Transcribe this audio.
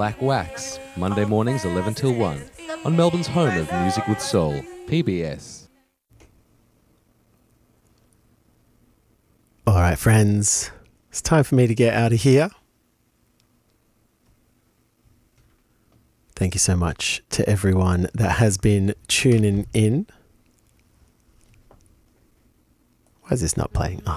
Black Wax, Monday mornings 11 till 1, on Melbourne's home of music with soul, PBS. All right, friends, it's time for me to get out of here. Thank you so much to everyone that has been tuning in. Why is this not playing? Oh,